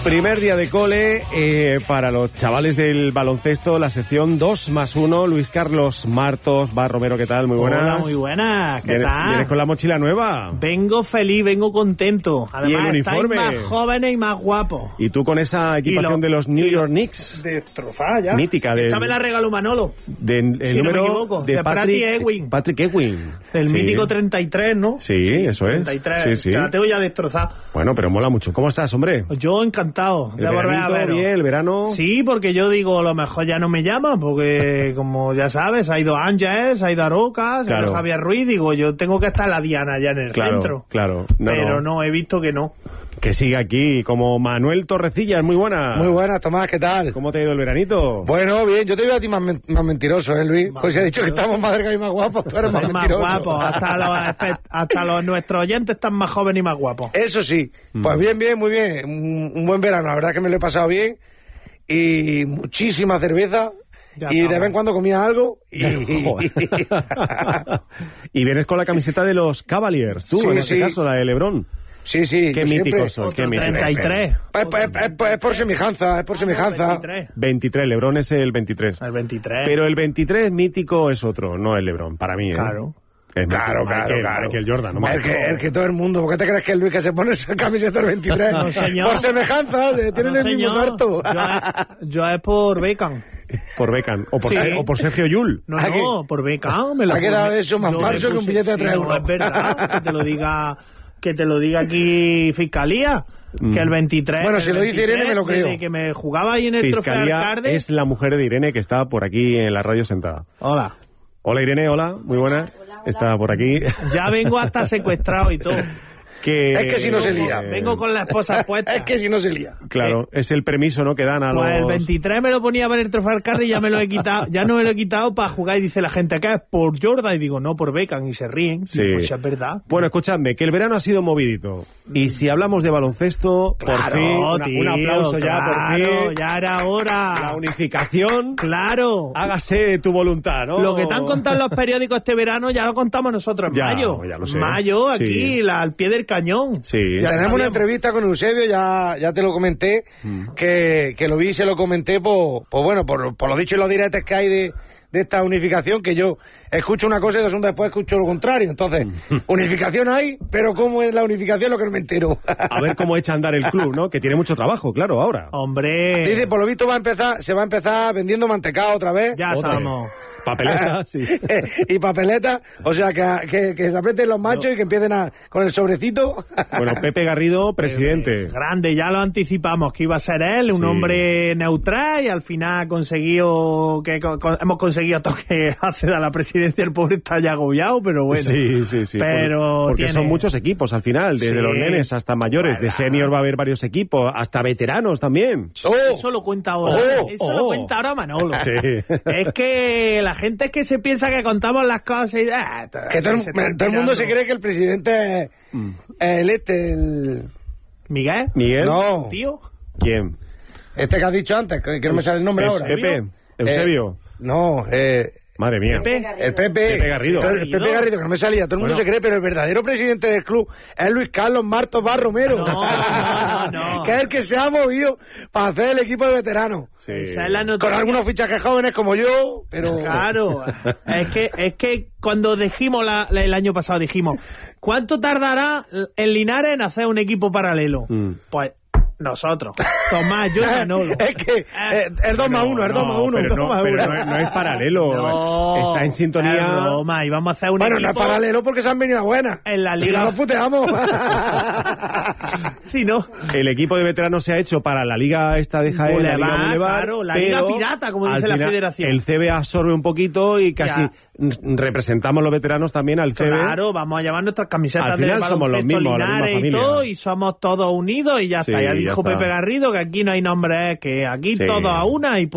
Primer día de cole para los chavales del baloncesto, la sección 2+1. Luis Carlos Martos, Romero, ¿qué tal? Muy buenas. Hola, muy buenas. ¿Qué tal? ¿Vienes con la mochila nueva? Vengo feliz, vengo contento. Además, ¿Y el uniforme? estáis más jóvenes y más guapos. ¿Y tú con esa equipación de los New York Knicks? Destrozada ya. Mítica. Esta me la regaló Manolo. El si número no me equivoco, de Patrick Ewing. Patrick Ewing. El sí. mítico 33, ¿no? Sí, eso es. 33. Sí, sí. Te la tengo ya destrozada. Bueno, pero mola mucho. ¿Cómo estás, hombre? Yo encantado de volver a veros. Bien, el verano. Sí, porque yo digo, a lo mejor ya no me llaman, porque como ya sabes, ha ido Ángel, ha ido Aroca, se ha ido Javier Ruiz, digo, yo tengo que estar la Diana ya en el centro. Claro, pero no, he visto que no. Que sigue aquí, como Manuel Torrecillas, muy buena. Muy buena, Tomás, ¿qué tal? ¿Cómo te ha ido el veranito? Bueno, bien, yo te veo a ti más mentiroso, Luis? Pues se ha dicho que estamos más delgados y más guapos, tú eres más mentiroso. Más guapos, hasta los nuestros oyentes están más jóvenes y más guapos. Eso sí, pues bien, muy bien, un buen verano, la verdad que me lo he pasado bien, y muchísima cerveza, ya y de vez en cuando comía algo, y vienes con la camiseta de los Cavaliers, tú, en este caso, la de LeBron. Sí, qué míticos son, qué míticos. 33. Es por semejanza, 23, LeBron es el 23. El 23. Pero el 23 mítico es otro, no el LeBron, para mí. Claro. Claro. Michael Jordan, ¿no? El que todo el mundo, ¿por qué te crees que es Luis que se pone esa camiseta del 23? No, señor. Por semejanza, tienen el mismo sarto. Yo es por Beckham. Por Beckham. O por Sergio Yul. No, por Beckham. Me lo ha quedado eso más falso que un billete de 3 euros. No, es verdad, que te lo diga aquí Fiscalía. Que el 23... Bueno, si lo dice Irene me lo creo. Desde que me jugaba ahí en el Trofeo Alcalde... es la mujer de Irene que está por aquí en la radio sentada. Hola. Hola Irene, hola, muy buena. Hola. Está por aquí. Ya vengo hasta secuestrado y todo. Es que si no se lía. Vengo con la esposa puesta. Es que si no se lía. Claro, es el permiso, ¿no?, que dan a pues los... el 23 me lo ponía a ver el Trofeo Alcalde y ya me lo he quitado. Ya no me lo he quitado para jugar y dice la gente acá es por Jordan y digo no, por Beckham y se ríen. Sí. Y pues ya es verdad. Bueno, escuchadme, que el verano ha sido movidito. Y si hablamos de baloncesto, claro, por fin, tío, un aplauso ya, por fin. Ya era hora. La unificación. Claro. Hágase tu voluntad, ¿no? Lo que te han contado en los periódicos este verano ya lo contamos nosotros en mayo. Ya lo sé. Mayo, aquí, al pie del cañón. Sí. Tenemos una entrevista con Eusebio, ya te lo comenté, que lo vi y se lo comenté por lo dicho y los diretes que hay de esta unificación, que yo escucho una cosa y después escucho lo contrario. Entonces, unificación hay, pero ¿cómo es la unificación? Lo que no me entero. A ver cómo echa a andar el club, ¿no? Que tiene mucho trabajo, claro, ahora. Hombre. Dice, por lo visto se va a empezar vendiendo mantecado otra vez. Ya estamos. Papeleta, sí. Y papeleta, o sea, que se aprieten los machos y que empiecen con el sobrecito. Bueno, Pepe Garrido, presidente. Grande, ya lo anticipamos, que iba a ser él, un hombre neutral, y al final hemos conseguido que acceda a la presidencia, el pobre está ya agobiado, pero bueno. Sí. Pero porque son muchos equipos al final, desde los nenes hasta mayores, de senior va a haber varios equipos, hasta veteranos también. Eso lo cuenta ahora. Lo cuenta ahora Manolo. Sí. Es que la gente es que se piensa que contamos las cosas y... que todo el mundo se cree que el presidente es el... ¿Miguel? No. ¿Tío? ¿Quién? Este que has dicho antes, que no me sale el nombre ahora. Pepe. Eusebio. Madre mía. El Pepe Garrido. El Pepe Garrido, que no me salía. Todo el mundo se cree, pero el verdadero presidente del club es Luis Carlos Martos Romero. No. Que es el que se ha movido para hacer el equipo de veteranos. Sí. Con algunos fichajes jóvenes como yo, pero... Claro. es que cuando dijimos el año pasado, ¿cuánto tardará el Linares en hacer un equipo paralelo? Pues... nosotros. Tomás, yo y Manolo. Es que es 2+1, es 2+1. Pero no es paralelo. Está en sintonía. Roma, y vamos a hacer un equipo... no es paralelo porque se han venido a buenas. En la liga. Si no nos puteamos. Si no. El equipo de veteranos se ha hecho para la liga esta de Jaén, la Liga Boulevard, claro, la liga pirata, como dice la federación. El CB absorbe un poquito y casi representamos los veteranos también al CB. Claro, vamos a llevar nuestras camisetas al final de somos los mismos, Linares y todo, y somos todos unidos y ya está. Ya dijo Pepe Garrido que aquí no hay nombres, que aquí todos a una y